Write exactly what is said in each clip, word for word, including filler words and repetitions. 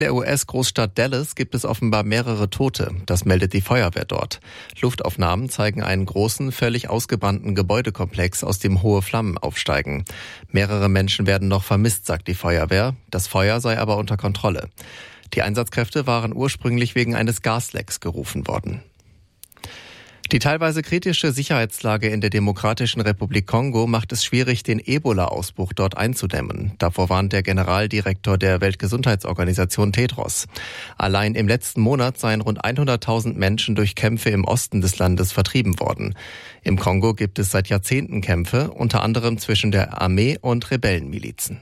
In der U S-Großstadt Dallas gibt es offenbar mehrere Tote. Das meldet die Feuerwehr dort. Luftaufnahmen zeigen einen großen, völlig ausgebrannten Gebäudekomplex, aus dem hohe Flammen aufsteigen. Mehrere Menschen werden noch vermisst, sagt die Feuerwehr. Das Feuer sei aber unter Kontrolle. Die Einsatzkräfte waren ursprünglich wegen eines Gaslecks gerufen worden. Die teilweise kritische Sicherheitslage in der Demokratischen Republik Kongo macht es schwierig, den Ebola-Ausbruch dort einzudämmen. Davor warnt der Generaldirektor der Weltgesundheitsorganisation Tedros. Allein im letzten Monat seien rund hunderttausend Menschen durch Kämpfe im Osten des Landes vertrieben worden. Im Kongo gibt es seit Jahrzehnten Kämpfe, unter anderem zwischen der Armee und Rebellenmilizen.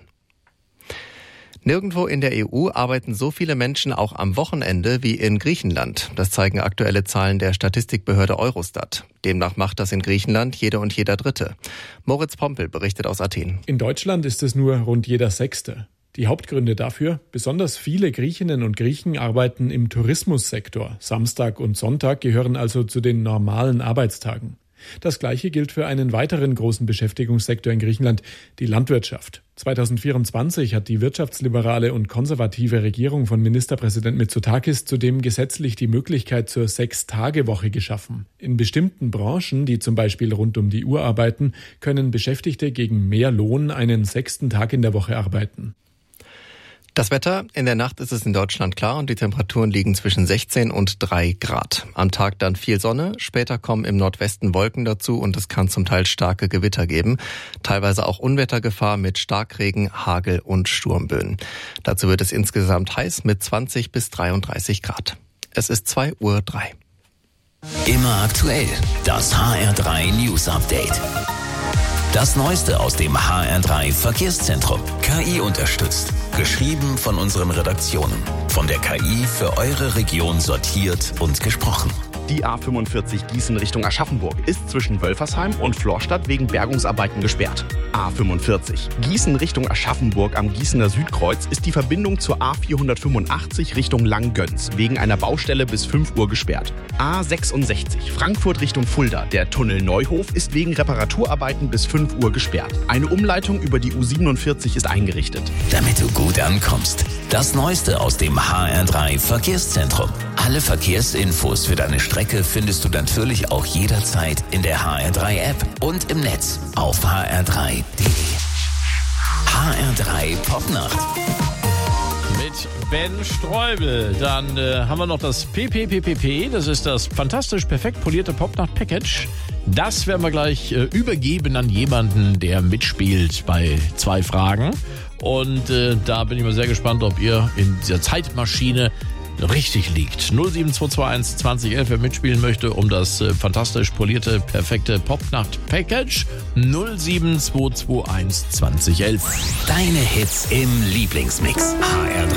Nirgendwo in der E U arbeiten so viele Menschen auch am Wochenende wie in Griechenland. Das zeigen aktuelle Zahlen der Statistikbehörde Eurostat. Demnach macht das in Griechenland jede und jeder Dritte. Moritz Pompel berichtet aus Athen. In Deutschland ist es nur rund jeder Sechste. Die Hauptgründe dafür: besonders viele Griechinnen und Griechen arbeiten im Tourismussektor. Samstag und Sonntag gehören also zu den normalen Arbeitstagen. Das Gleiche gilt für einen weiteren großen Beschäftigungssektor in Griechenland, die Landwirtschaft. zweitausendvierundzwanzig hat die wirtschaftsliberale und konservative Regierung von Ministerpräsident Mitsotakis zudem gesetzlich die Möglichkeit zur Sechs-Tage-Woche geschaffen. In bestimmten Branchen, die zum Beispiel rund um die Uhr arbeiten, können Beschäftigte gegen mehr Lohn einen sechsten Tag in der Woche arbeiten. Das Wetter: In der Nacht ist es in Deutschland klar und die Temperaturen liegen zwischen sechzehn und drei Grad. Am Tag dann viel Sonne, später kommen im Nordwesten Wolken dazu und es kann zum Teil starke Gewitter geben. Teilweise auch Unwettergefahr mit Starkregen, Hagel und Sturmböen. Dazu wird es insgesamt heiß mit zwanzig bis dreiunddreißig Grad. Es ist zwei Uhr drei. Immer aktuell, das H R drei News Update. Das Neueste aus dem H R drei Verkehrszentrum. K I unterstützt. Geschrieben von unseren Redaktionen. Von der K I für eure Region sortiert und gesprochen. Die A fünfundvierzig Gießen Richtung Aschaffenburg ist zwischen Wölfersheim und Florstadt wegen Bergungsarbeiten gesperrt. A fünfundvierzig Gießen Richtung Aschaffenburg am Gießener Südkreuz ist die Verbindung zur A vierhundertfünfundachtzig Richtung Langgöns wegen einer Baustelle bis fünf Uhr gesperrt. A sechsundsechzig Frankfurt Richtung Fulda. Der Tunnel Neuhof ist wegen Reparaturarbeiten bis fünf Uhr gesperrt. Eine Umleitung über die U siebenundvierzig ist eingerichtet. Damit du gut ankommst. Das Neueste aus dem H R drei Verkehrszentrum. Alle Verkehrsinfos für deine Strecke findest du natürlich auch jederzeit in der H R drei App und im Netz auf h r drei punkt d e. H R drei Popnacht. Mit Ben Streubel. Dann äh, haben wir noch das P P P P P. Das ist das fantastisch perfekt polierte Popnacht-Package. Das werden wir gleich äh, übergeben an jemanden, der mitspielt bei zwei Fragen. Und äh, da bin ich mal sehr gespannt, ob ihr in dieser Zeitmaschine richtig liegt. null sieben zwei zwei eins zwanzig elf, wer mitspielen möchte, um das äh, fantastisch polierte, perfekte Popnacht-Package. null sieben zwei zwei eins zwanzig elf. Deine Hits im Lieblingsmix. H R drei